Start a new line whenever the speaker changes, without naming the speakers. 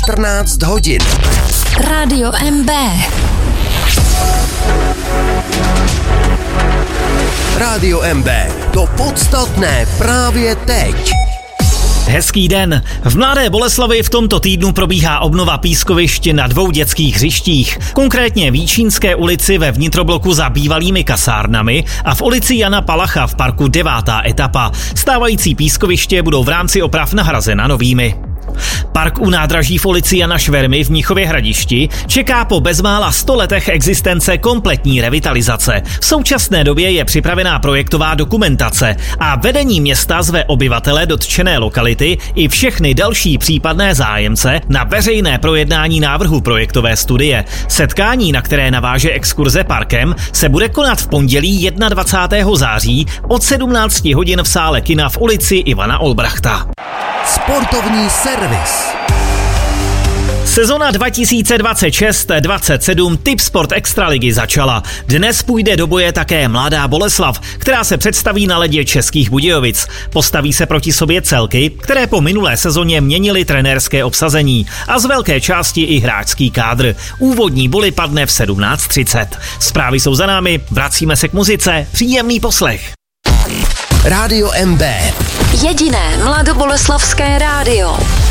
14 hodin.
Rádio MB.
Rádio MB. To podstatné právě teď.
Hezký den. V Mladé Boleslavi v tomto týdnu probíhá obnova pískovišť na 2 dětských hřištích. Konkrétně v Jíčínské ulici ve vnitrobloku za bývalými kasárnami a v ulici Jana Palacha v parku 9. etapa. Stávající pískoviště budou v rámci oprav nahrazena novými. Park u nádraží v ulici Jana Švermy v Mnichově Hradišti čeká po bezmála 100 letech existence kompletní revitalizace. V současné době je připravená projektová dokumentace a vedení města zve obyvatele dotčené lokality i všechny další případné zájemce na veřejné projednání návrhu projektové studie. Setkání, na které naváže exkurze parkem, se bude konat v pondělí 21. září od 17 hodin v sále kina v ulici Ivana Olbrachta.
Sportovní servis.
Sezona 2026-27 Tipsport Extraligy začala. Dnes půjde do boje také Mladá Boleslav, která se představí na ledě Českých Budějovic. Postaví se proti sobě celky, které po minulé sezóně měnily trenérské obsazení a z velké části i hráčský kádr. Úvodní boli padne v 17:30. Zprávy jsou za námi, vracíme se k muzice. Příjemný poslech.
Rádio MB.
Jediné mladoboleslavské rádio.